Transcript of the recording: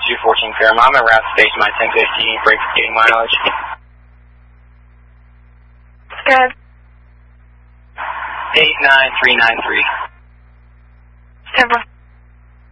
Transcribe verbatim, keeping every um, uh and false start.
two fourteen Fairmont, I'm around station my ten fifteen, break getting mileage. Good. eight nine three nine three. Temple.